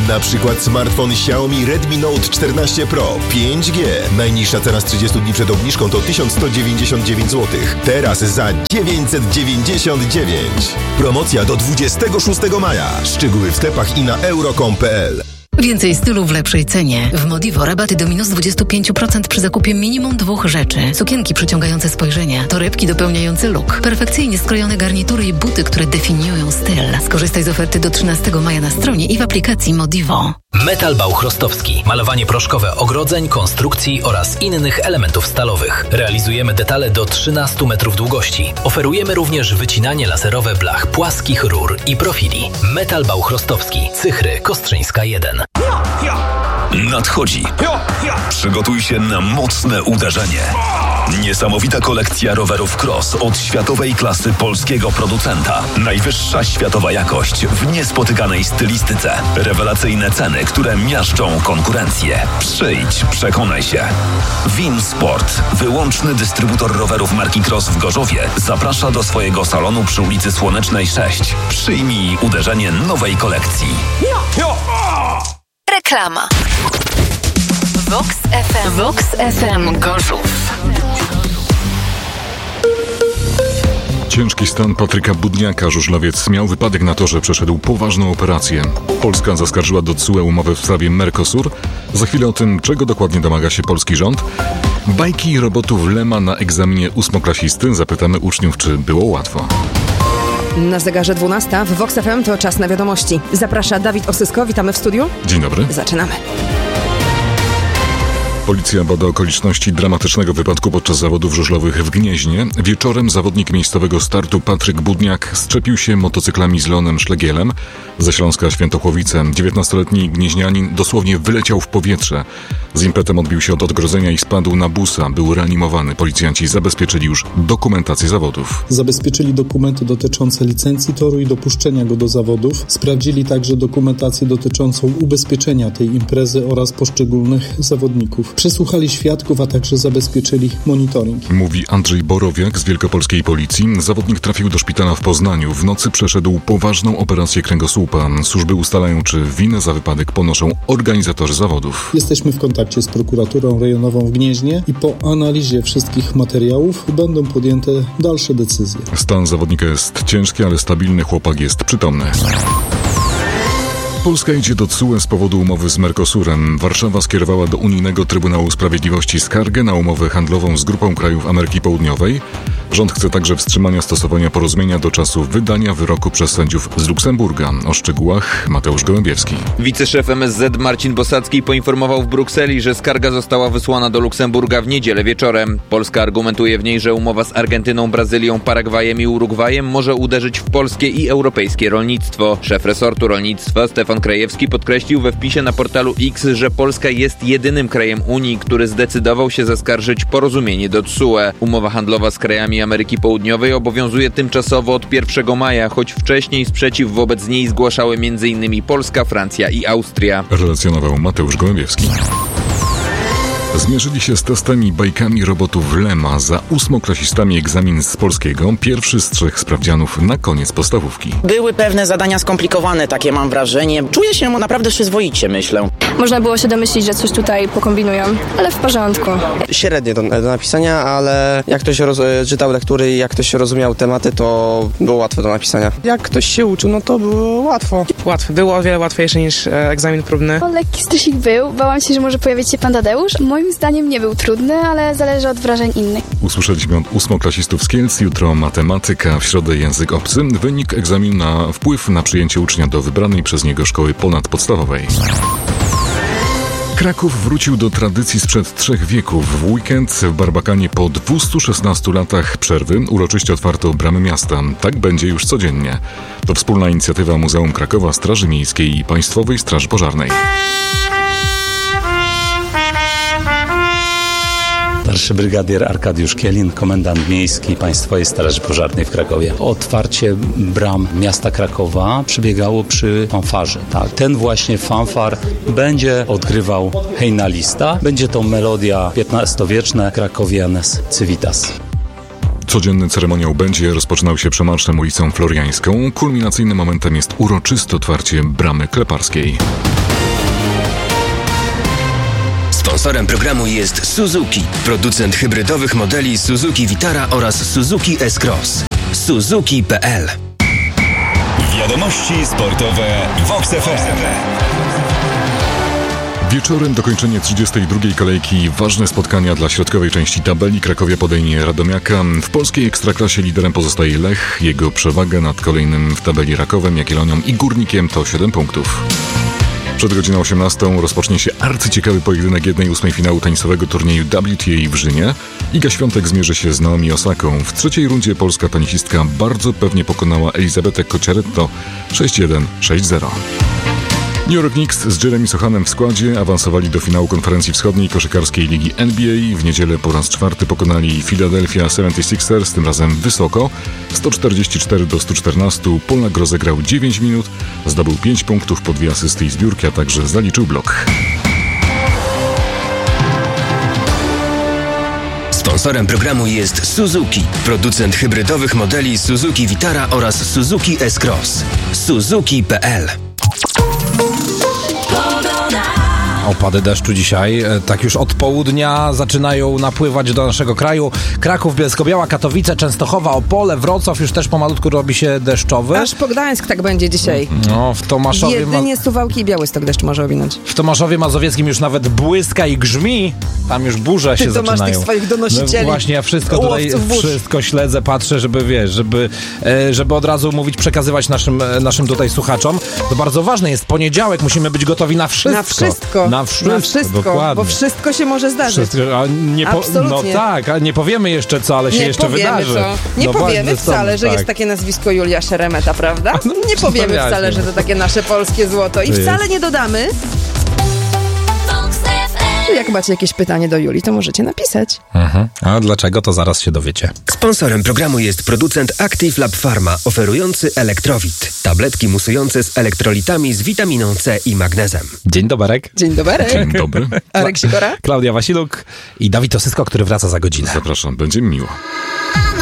Na przykład smartfon Xiaomi Redmi Note 14 Pro 5G. Najniższa cena z 30 dni przed obniżką to 1199 zł. Teraz za 999. Promocja do 26 maja. Szczegóły w sklepach i na euro.com.pl. Więcej stylu w lepszej cenie. W Modivo rabaty do minus 25% przy zakupie minimum 2 rzeczy. Sukienki przyciągające spojrzenie, torebki dopełniające look, perfekcyjnie skrojone garnitury i buty, które definiują styl. Skorzystaj z oferty do 13 maja na stronie i w aplikacji Modivo. Metal Bauchrostowski. Malowanie proszkowe ogrodzeń, konstrukcji oraz innych elementów stalowych. Realizujemy detale do 13 metrów długości. Oferujemy również wycinanie laserowe blach płaskich, rur i profili. Metal Bauchrostowski. Cychry Kostrzyńska 1. Nadchodzi. Przygotuj się na mocne uderzenie. Niesamowita kolekcja rowerów cross od światowej klasy polskiego producenta. Najwyższa światowa jakość w niespotykanej stylistyce. Rewelacyjne ceny, które miażdżą konkurencję. Przyjdź, przekonaj się. Winsport, wyłączny dystrybutor rowerów marki Cross w Gorzowie, zaprasza do swojego salonu przy ulicy Słonecznej 6. Przyjmij uderzenie nowej kolekcji. Reklama. Vox FM. Vox FM Gorzów. Ciężki stan Patryka Budniaka. Żużlowiec miał wypadek na torze, przeszedł poważną operację. Polska zaskarżyła do TSUE umowę w sprawie Mercosur. Za chwilę o tym, czego dokładnie domaga się polski rząd. Bajki robotów Lema na egzaminie ósmoklasisty. Zapytamy uczniów, czy było łatwo. Na zegarze 12 w Vox FM to czas na wiadomości. Zaprasza Dawid Osysko, witamy w studiu. Dzień dobry. Zaczynamy. Policja bada okoliczności dramatycznego wypadku podczas zawodów żużlowych w Gnieźnie. Wieczorem zawodnik miejscowego startu Patryk Budniak zczepił się motocyklami z Leonem Szlegielem. Ze Śląska Świętochłowice 19-letni gnieźnianin dosłownie wyleciał w powietrze. Z impetem odbił się od odgrodzenia i spadł na busa. Był reanimowany. Policjanci zabezpieczyli już dokumentację zawodów. Zabezpieczyli dokumenty dotyczące licencji toru i dopuszczenia go do zawodów. Sprawdzili także dokumentację dotyczącą ubezpieczenia tej imprezy oraz poszczególnych zawodników. Przesłuchali świadków, a także zabezpieczyli monitoring. Mówi Andrzej Borowiak z Wielkopolskiej Policji. Zawodnik trafił do szpitala w Poznaniu. W nocy przeszedł poważną operację kręgosłupa. Służby ustalają, czy winę za wypadek ponoszą organizatorzy zawodów. Jesteśmy w kontakcie z prokuraturą rejonową w Gnieźnie i po analizie wszystkich materiałów będą podjęte dalsze decyzje. Stan zawodnika jest ciężki, ale stabilny. Chłopak jest przytomny. Polska idzie do TSUE z powodu umowy z Mercosurem. Warszawa skierowała do Unijnego Trybunału Sprawiedliwości skargę na umowę handlową z grupą krajów Ameryki Południowej. Rząd chce także wstrzymania stosowania porozumienia do czasu wydania wyroku przez sędziów z Luksemburga. O szczegółach Mateusz Gołębiewski. Wiceszef MSZ Marcin Bosacki poinformował w Brukseli, że skarga została wysłana do Luksemburga w niedzielę wieczorem. Polska argumentuje w niej, że umowa z Argentyną, Brazylią, Paragwajem i Urugwajem może uderzyć w polskie i europejskie rolnictwo. Szef resortu rolnictwa Stefan Krajewski podkreślił we wpisie na portalu X, że Polska jest jedynym krajem Unii, który zdecydował się zaskarżyć porozumienie do TSUE. Umowa handlowa z krajami Ameryki Południowej obowiązuje tymczasowo od 1 maja, choć wcześniej sprzeciw wobec niej zgłaszały m.in. Polska, Francja i Austria. Relacjonował Mateusz Gołębiewski. Zmierzyli się z testem i bajkami robotów Lema. Za ósmoklasistami egzamin z polskiego. Pierwszy z 3 sprawdzianów na koniec podstawówki. Były pewne zadania skomplikowane, takie mam wrażenie. Czuję się naprawdę przyzwoicie, myślę. Można było się domyślić, że coś tutaj pokombinują, ale w porządku. Średnie do napisania, ale jak ktoś czytał lektury i jak ktoś rozumiał tematy, to było łatwe do napisania. Jak ktoś się uczył, no to było łatwo. Było o wiele łatwiejsze niż egzamin próbny. Lekki stresik był, bałam się, że może pojawić się pan Tadeusz. Moim zdaniem nie był trudny, ale zależy od wrażeń innych. Usłyszeliśmy od ósmoklasistów z Kielc. Jutro matematyka, w środę język obcy. Wynik egzaminu na wpływ na przyjęcie ucznia do wybranej przez niego szkoły ponadpodstawowej. Kraków wrócił do tradycji sprzed 3 wieków. W weekend w Barbakanie po 216 latach przerwy uroczyście otwarto bramy miasta. Tak będzie już codziennie. To wspólna inicjatywa Muzeum Krakowa, Straży Miejskiej i Państwowej Straży Pożarnej. Starszy brygadier Arkadiusz Kielin, komendant miejski Państwowej Straży Pożarnej w Krakowie. Otwarcie bram miasta Krakowa przebiegało przy fanfarze. Tak, ten właśnie fanfar będzie odgrywał hejnalista. Będzie to melodia XV-wieczna Krakowianes Civitas. Codzienny ceremoniał będzie rozpoczynał się przemarszem ulicą Floriańską. Kulminacyjnym momentem jest uroczyste otwarcie bramy kleparskiej. Sponsorem programu jest Suzuki, producent hybrydowych modeli Suzuki Vitara oraz Suzuki S-Cross. Suzuki.pl. Wiadomości sportowe w Vox FM. Wieczorem dokończenie 32. kolejki. Ważne spotkania dla środkowej części tabeli. Krakowia podejmie Radomiaka. W polskiej Ekstraklasie liderem pozostaje Lech. Jego przewaga nad kolejnym w tabeli Rakowem, Jagiellonią i Górnikiem to 7 punktów. Przed godziną 18 rozpocznie się arcyciekawy pojedynek 1/8 finału tenisowego turnieju WTA w Rzymie. Iga Świątek zmierzy się z Naomi Osaką. W trzeciej rundzie polska tenisistka bardzo pewnie pokonała Elizabetę Cocciaretto 6-1, 6-0. New York Knicks z Jeremy Sochanem w składzie awansowali do finału konferencji wschodniej koszykarskiej ligi NBA. W niedzielę po raz czwarty pokonali Philadelphia 76ers, tym razem wysoko, 144-114. Polak rozegrał 9 minut, zdobył 5 punktów po 2 asysty i zbiórki, a także zaliczył blok. Sponsorem programu jest Suzuki, producent hybrydowych modeli Suzuki Vitara oraz Suzuki S-Cross. Suzuki.pl. Opady deszczu dzisiaj, tak już od południa zaczynają napływać do naszego kraju. Kraków, Bielsko-Biała, Katowice, Częstochowa, Opole, Wrocław już też pomalutku robi się deszczowy. Aż po Gdańsk tak będzie dzisiaj. No, w Tomaszowie... Jedynie Suwałki i Białystok deszcz może owinąć. W Tomaszowie Mazowieckim już nawet błyska i grzmi. Tam już burze się zaczynają. Ty to masz tych swoich donosicieli. No właśnie, ja wszystko tutaj śledzę, patrzę, żeby wiesz, żeby od razu mówić, przekazywać naszym tutaj słuchaczom. To bardzo ważne jest poniedziałek, musimy być gotowi na wszystko. Na wszystko, dokładnie. Bo wszystko się może zdarzyć. No tak, a nie powiemy jeszcze co, ale się jeszcze wydarzy. Nie powiemy wcale, że jest takie nazwisko Julia Szeremeta, prawda? Nie powiemy wcale, że to takie nasze polskie złoto. I wcale nie dodamy. Jak macie jakieś pytanie do Julii, to możecie napisać. A dlaczego, to zaraz się dowiecie. Sponsorem programu jest producent Active Lab Pharma, oferujący Elektrowit. Tabletki musujące z elektrolitami z witaminą C i magnezem. Dzień doberek. Dzień doberek. Dzień dobry. Arek Sikora. Klaudia Wasiluk i Dawid Osysko, który wraca za godzinę. Zapraszam, będzie mi miło.